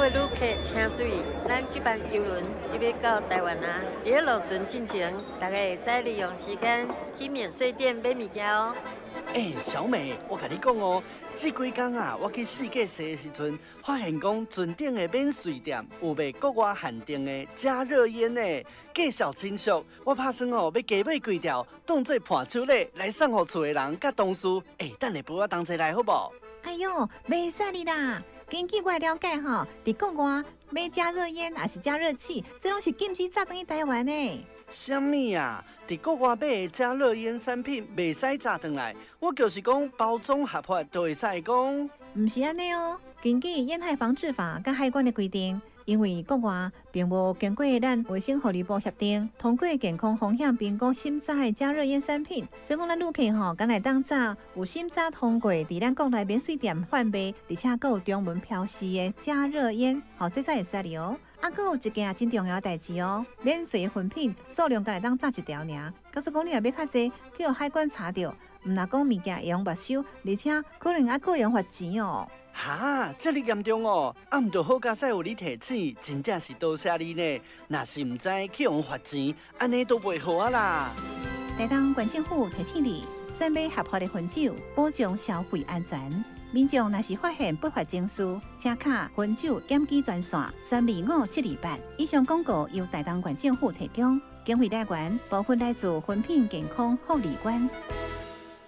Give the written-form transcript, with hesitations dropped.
位旅客请注意，咱这班邮轮就要到台湾啊！伫咧路程进前，大家会使利用时间去免税店买物件哦。 小美，我甲你讲哦，这几天啊，我去世界踅的时阵，发现讲船顶的免税店有卖国外限定的加热烟呢，介绍真俗。我打算要加买几条，当做伴手礼来送互厝的人甲同事。等下陪我同齐来好不？ 哎呦，袂使你啦！根据我了解吼，伫国外买加热烟还是加热器，这拢是禁止炸转去台湾的。 什么啊？伫国外买的加热烟产品袂使炸转来，我就是讲包装合法就会使讲。 唔是安尼哦，根据烟害防治法甲海关的规定，因为国外并无经过咱卫生福利部协定，通过健康风险评估审查的加热烟产品，所以讲咱旅客吼，敢来当炸有审查通过伫咱国内免税店贩卖，而且还有中文标示的加热烟，这才会使哩哦。还有一件真重要的代志哦，免税的粉品数量敢来当炸一条尔，假使讲你若要较济，去海关查到，唔若讲物件会用没收，而且可能还可用罚钱哦。 哈，这么严重哦！唔就好佳再有你提醒，真正是多谢你呢。若是唔知去用罚钱，安尼都袂好啊啦。 台东县政府提醒你，选买合法的分酒，保障消费安全。民众若是发现不法情事，请卡分酒检举专线325-728。以上广告由台东县政府提供，经费来源部分来自分品健康护理馆。